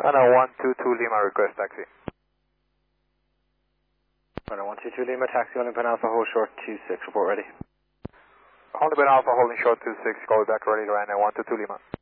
Runway 122 Lima, request taxi. Runway 122 Lima, taxi Olympia Alpha, hold short 26, report ready. Olympia Alpha holding short 26, call back ready to runway 122 Lima.